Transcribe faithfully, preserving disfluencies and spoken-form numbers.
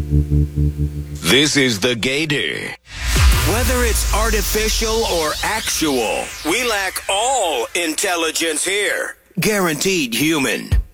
This is the Gator. Whether it's artificial or actual, we lack all intelligence here. Guaranteed human.